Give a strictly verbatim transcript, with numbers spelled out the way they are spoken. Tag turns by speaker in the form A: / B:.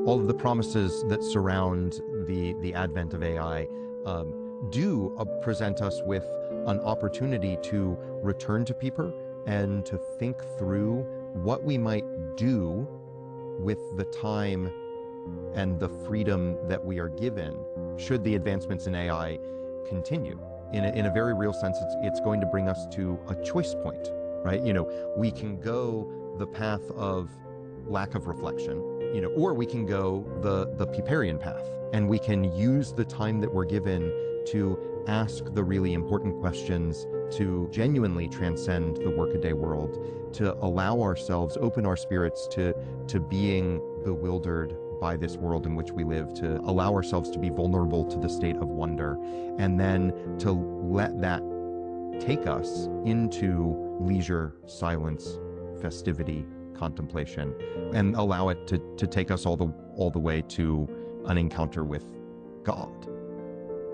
A: all of the promises that surround the, the advent of A I um, do uh, present us with an opportunity to return to paper and to think through what we might do with the time and the freedom that we are given should the advancements in A I continue. In a, in a very real sense, it's, it's going to bring us to a choice point, right? You know, we can go the path of lack of reflection, you know, or we can go the, the Piperian path, and we can use the time that we're given to ask the really important questions, to genuinely transcend the workaday world, to allow ourselves, open our spirits to, to being bewildered by this world in which we live, to allow ourselves to be vulnerable to the state of wonder, and then to let that take us into leisure, silence, festivity, contemplation, and allow it to, to take us all the, all the way to an encounter with God.